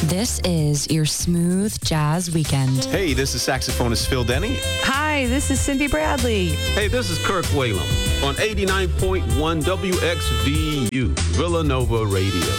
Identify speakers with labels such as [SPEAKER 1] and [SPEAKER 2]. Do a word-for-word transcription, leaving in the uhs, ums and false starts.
[SPEAKER 1] This is your smooth jazz weekend.
[SPEAKER 2] Hey, this is saxophonist Phil Denny.
[SPEAKER 3] Hi, this is Cindy Bradley.
[SPEAKER 4] Hey, this is Kirk Whalum on eighty-nine point one W X V U, Villanova Radio.